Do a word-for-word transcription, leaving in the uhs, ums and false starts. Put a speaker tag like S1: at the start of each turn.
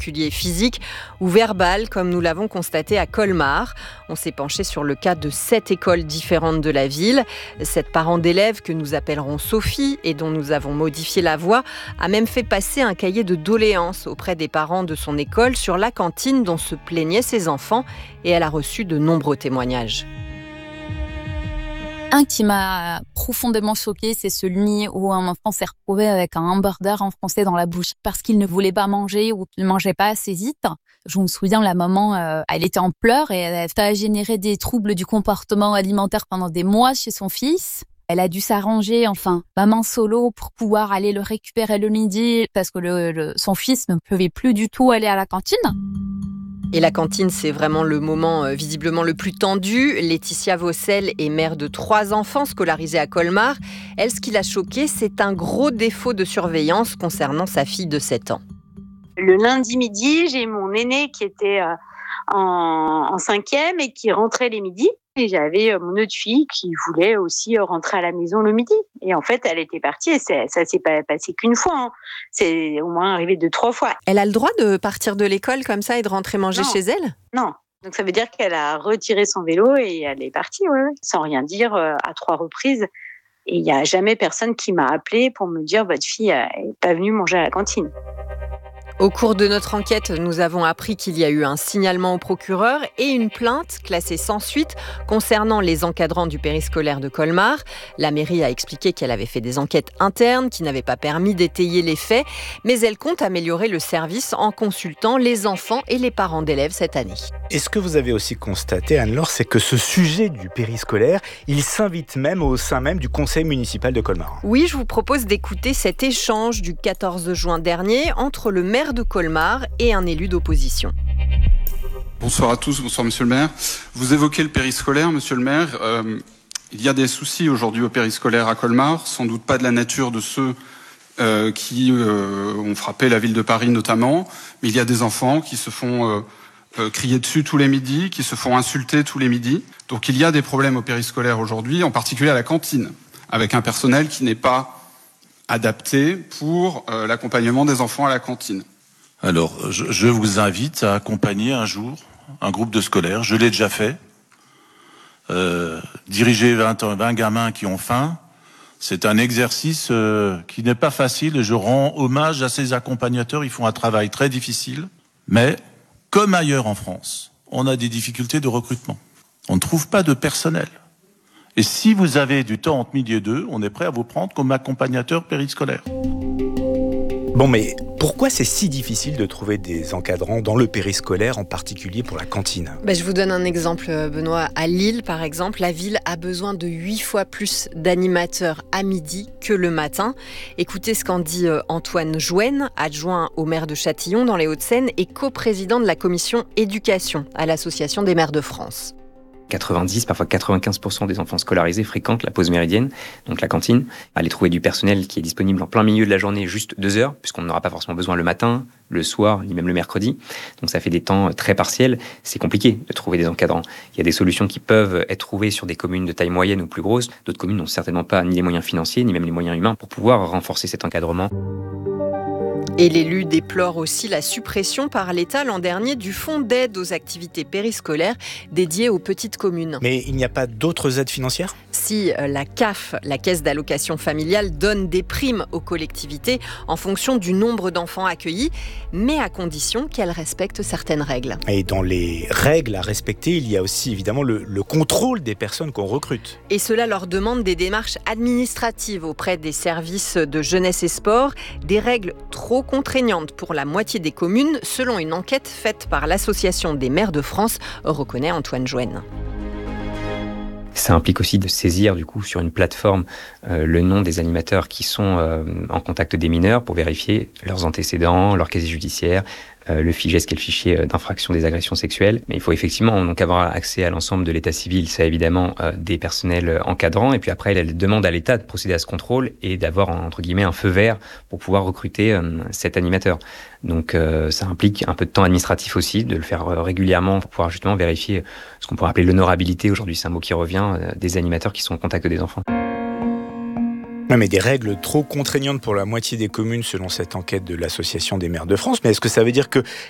S1: particulier physique ou verbal, comme nous l'avons constaté à Colmar. On s'est penché sur le cas de sept écoles différentes de la ville. Cette parent d'élève que nous appellerons Sophie et dont nous avons modifié la voix a même fait passer un cahier de doléances auprès des parents de son école sur la cantine dont se plaignaient ses enfants, et elle a reçu de nombreux témoignages.
S2: Un qui m'a profondément choquée, c'est celui où un enfant s'est retrouvé avec un hamburger en français dans la bouche parce qu'il ne voulait pas manger ou qu'il ne mangeait pas assez vite. Je me souviens, la maman, euh, elle était en pleurs et elle a généré des troubles du comportement alimentaire pendant des mois chez son fils. Elle a dû s'arranger, enfin, maman solo pour pouvoir aller le récupérer le midi parce que le, le, son fils ne pouvait plus du tout aller à la cantine.
S1: Et la cantine, c'est vraiment le moment euh, visiblement le plus tendu. Laetitia Vaucel est mère de trois enfants scolarisés à Colmar. Elle, ce qui l'a choquée, c'est un gros défaut de surveillance concernant sa fille de sept ans.
S3: Le lundi midi, j'ai mon aîné qui était euh, en, en cinquième et qui rentrait les midis. Et j'avais euh, mon autre fille qui voulait aussi euh, rentrer à la maison le midi. Et en fait, elle était partie et c'est, ça s'est pas passé qu'une fois. Hein. C'est au moins arrivé deux, trois fois.
S1: Elle a le droit de partir de l'école comme ça et de rentrer manger
S3: Non.
S1: chez elle ?
S3: Non. Donc ça veut dire qu'elle a retiré son vélo et elle est partie, ouais, ouais. Sans rien dire, euh, à trois reprises. Et il n'y a jamais personne qui m'a appelé pour me dire « votre fille n'est pas venue manger à la cantine ».
S1: Au cours de notre enquête, nous avons appris qu'il y a eu un signalement au procureur et une plainte classée sans suite concernant les encadrants du périscolaire de Colmar. La mairie a expliqué qu'elle avait fait des enquêtes internes qui n'avaient pas permis d'étayer les faits, mais elle compte améliorer le service en consultant les enfants et les parents d'élèves cette année.
S4: Et ce que vous avez aussi constaté, Anne-Laure, c'est que ce sujet du périscolaire, il s'invite même au sein même du conseil municipal de Colmar.
S1: Oui, je vous propose d'écouter cet échange du quatorze juin dernier entre le maire de Colmar et un élu d'opposition.
S5: Bonsoir à tous, bonsoir monsieur le maire. Vous évoquez le périscolaire, monsieur le maire. Euh, il y a des soucis aujourd'hui au périscolaire à Colmar, sans doute pas de la nature de ceux euh, qui euh, ont frappé la ville de Paris notamment, mais il y a des enfants qui se font euh, euh, crier dessus tous les midis, qui se font insulter tous les midis. Donc il y a des problèmes au périscolaire aujourd'hui, en particulier à la cantine, avec un personnel qui n'est pas adapté pour euh, l'accompagnement des enfants à la cantine.
S6: Alors, je, je vous invite à accompagner un jour un groupe de scolaires. Je l'ai déjà fait. Euh, diriger vingt, vingt gamins qui ont faim, c'est un exercice euh, qui n'est pas facile. Et je rends hommage à ces accompagnateurs. Ils font un travail très difficile. Mais, comme ailleurs en France, on a des difficultés de recrutement. On ne trouve pas de personnel. Et si vous avez du temps entre midi et deux, on est prêt à vous prendre comme accompagnateur périscolaire.
S4: Bon, mais pourquoi c'est si difficile de trouver des encadrants dans le périscolaire, en particulier pour la cantine ?
S1: Ben, je vous donne un exemple, Benoît. À Lille, par exemple, la ville a besoin de huit fois plus d'animateurs à midi que le matin. Écoutez ce qu'en dit Antoine Jouenne, adjoint au maire de Châtillon dans les Hauts-de-Seine et coprésident de la commission éducation à l'Association des maires de France.
S7: quatre-vingt-dix, parfois quatre-vingt-quinze pour cent des enfants scolarisés fréquentent la pause méridienne, donc la cantine. Aller trouver du personnel qui est disponible en plein milieu de la journée, juste deux heures, puisqu'on n'aura pas forcément besoin le matin, le soir, ni même le mercredi. Donc ça fait des temps très partiels. C'est compliqué de trouver des encadrants. Il y a des solutions qui peuvent être trouvées sur des communes de taille moyenne ou plus grosse. D'autres communes n'ont certainement pas ni les moyens financiers, ni même les moyens humains pour pouvoir renforcer cet encadrement.
S1: Et l'élu déplore aussi la suppression par l'État l'an dernier du fonds d'aide aux activités périscolaires dédié aux petites communes.
S4: Mais il n'y a pas d'autres aides financières ?
S1: Si la C A F, la Caisse d'allocation familiale, donne des primes aux collectivités en fonction du nombre d'enfants accueillis, mais à condition qu'elles respectent certaines règles.
S4: Et dans les règles à respecter, il y a aussi évidemment le, le contrôle des personnes qu'on recrute.
S1: Et cela leur demande des démarches administratives auprès des services de jeunesse et sport, des règles trop contraignantes pour la moitié des communes, selon une enquête faite par l'Association des maires de France, reconnaît Antoine Jouenne.
S7: Ça implique aussi de saisir du coup sur une plateforme euh, le nom des animateurs qui sont euh, en contact des mineurs pour vérifier leurs antécédents, leur casier judiciaire, euh, le FIGES qui est le fichier d'infraction des agressions sexuelles. Mais il faut effectivement donc avoir accès à l'ensemble de l'état civil, ça évidemment euh, des personnels encadrants. Et puis après, elle demande à l'État de procéder à ce contrôle et d'avoir entre guillemets un feu vert pour pouvoir recruter euh, cet animateur. Donc euh, ça implique un peu de temps administratif aussi, de le faire euh, régulièrement pour pouvoir justement vérifier ce qu'on pourrait appeler l'honorabilité. Aujourd'hui, c'est un mot qui revient, euh, des animateurs qui sont au contact des enfants.
S4: Non, mais des règles trop contraignantes pour la moitié des communes selon cette enquête de l'Association des maires de France. Mais est-ce que ça veut dire que